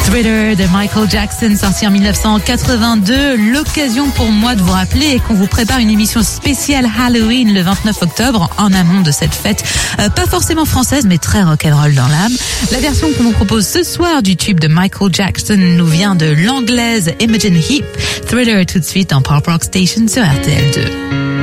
Thriller de Michael Jackson, sorti en 1982. L'occasion pour moi de vous rappeler qu'on vous prépare une émission spéciale Halloween le 29 octobre en amont de cette fête. Pas forcément française, mais très rock'n'roll dans l'âme. La version qu'on vous propose ce soir du tube de Michael Jackson nous vient de l'anglaise Imogen Heap. Thriller tout de suite en Pop Rock Station sur RTL2.